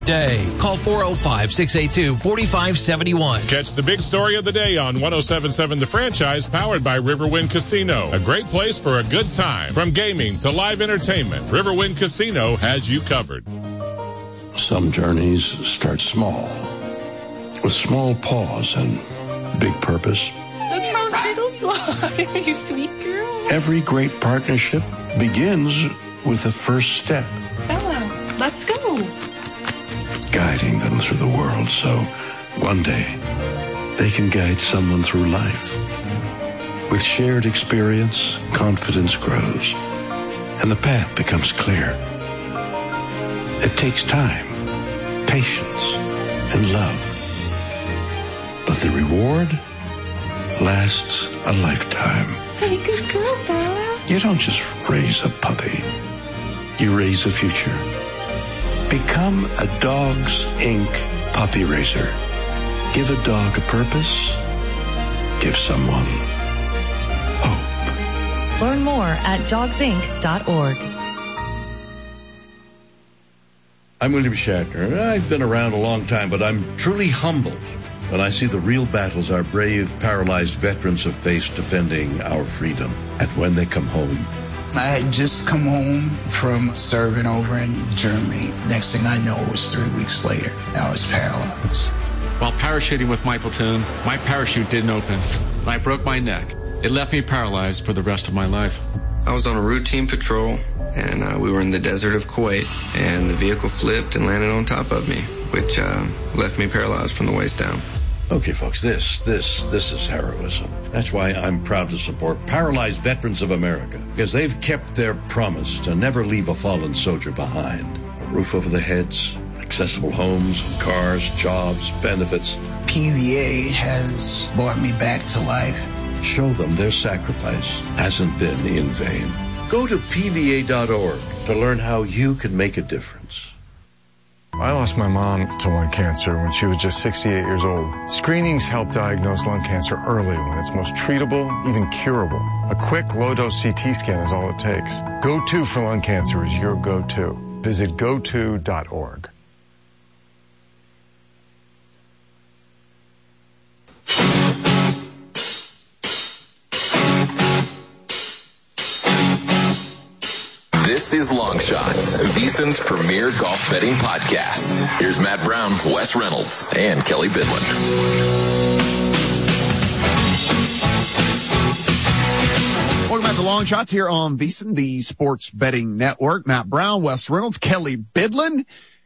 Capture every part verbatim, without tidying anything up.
Day. Call four oh five, six eight two, four five seven one. Catch the big story of the day on one oh seven point seven The Franchise, powered by Riverwind Casino. A great place for a good time. From gaming to live entertainment, Riverwind Casino has you covered. Some journeys start small, with small pause and big purpose. Look how little fly, you sweet girl. Every great partnership begins with the first step. Bella, let's go. Guiding them through the world so one day they can guide someone through life. With shared experience, confidence grows and the path becomes clear. It takes time, patience, and love. But the reward lasts a lifetime. Hey, good girl, Bella. You don't just raise a puppy. You raise a future. Become a Dogs Incorporated puppy raiser. Give a dog a purpose. Give someone hope. Learn more at dogs inc dot org. I'm William Shatner. I've been around a long time, but I'm truly humbled when I see the real battles our brave, paralyzed veterans have faced defending our freedom. And when they come home, I had just come home from serving over in Germany. Next thing I know, it was three weeks later. I was paralyzed. While parachuting with my platoon, my parachute didn't open. I broke my neck. It left me paralyzed for the rest of my life. I was on a routine patrol, and uh, we were in the desert of Kuwait, and the vehicle flipped and landed on top of me, which uh, left me paralyzed from the waist down. Okay, folks, this, this, this is heroism. That's why I'm proud to support Paralyzed Veterans of America, because they've kept their promise to never leave a fallen soldier behind. A roof over their heads, accessible homes, cars, jobs, benefits. P V A has brought me back to life. Show them their sacrifice hasn't been in vain. Go to P V A dot org to learn how you can make a difference. I lost my mom to lung cancer when she was just sixty-eight years old. Screenings help diagnose lung cancer early when it's most treatable, even curable. A quick, low-dose C T scan is all it takes. Go To for lung cancer is your go-to. Visit go to dot org. This is Long Shots, VSiN's premier golf betting podcast. Here's Matt Brown, Wes Reynolds, and Kelly Bidlin. Welcome back to Long Shots here on VSiN, the sports betting network. Matt Brown, Wes Reynolds, Kelly Bidlin.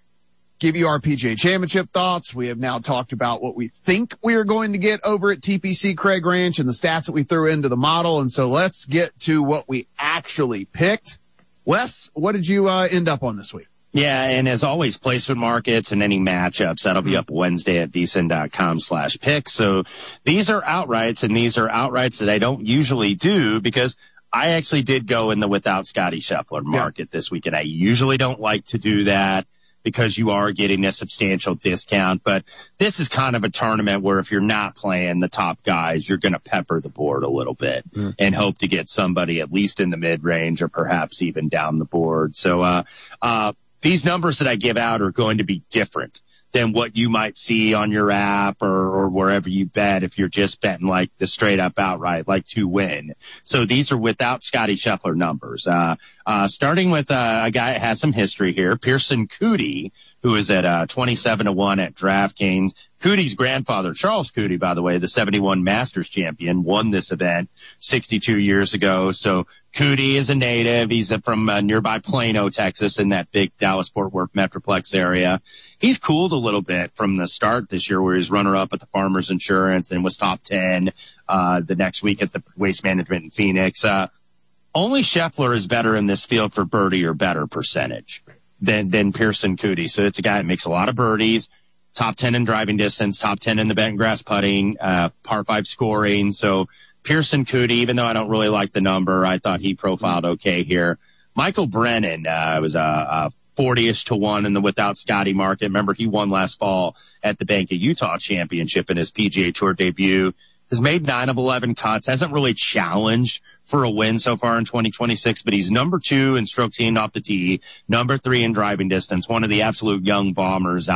Give you our P G A Championship thoughts. We have now talked about what we think we are going to get over at T P C Craig Ranch and the stats that we threw into the model. And so let's get to what we actually picked. Wes, what did you uh, end up on this week? Yeah, and as always, placement markets and any matchups, that'll be up Wednesday at VSiN.com slash picks. So these are outrights, and these are outrights that I don't usually do because I actually did go in the without Scotty Scheffler market yeah. this week, and I usually don't like to do that because you are getting a substantial discount. But this is kind of a tournament where if you're not playing the top guys, you're going to pepper the board a little bit mm. and hope to get somebody at least in the mid-range or perhaps even down the board. So uh uh these numbers that I give out are going to be different than what you might see on your app or, or wherever you bet if you're just betting like the straight up outright, like to win. So these are without Scotty Scheffler numbers. Uh, uh, starting with uh, a guy that has some history here, Pearson Coody, who is at uh, twenty-seven to one at DraftKings. Coody's grandfather, Charles Coody, by the way, the seventy-one Masters champion, won this event sixty-two years ago. So Coody is a native. He's from uh, nearby Plano, Texas, in that big Dallas-Fort Worth Metroplex area. He's cooled a little bit from the start this year where he's runner-up at the Farmers Insurance and was top ten uh the next week at the Waste Management in Phoenix. Uh Only Scheffler is better in this field for birdie or better percentage than than Pearson Coody. So it's a guy that makes a lot of birdies. Top ten in driving distance, top ten in the bent grass putting, uh, par five scoring. So Pearson Coody, even though I don't really like the number, I thought he profiled okay here. Michael Brennan, uh, was a, a forty-ish to one in the without Scotty market. Remember, he won last fall at the Bank of Utah Championship in his P G A Tour debut. has made nine of eleven cuts, hasn't really challenged for a win so far in twenty twenty-six, but he's number two in stroke team off the tee, number three in driving distance, one of the absolute young bombers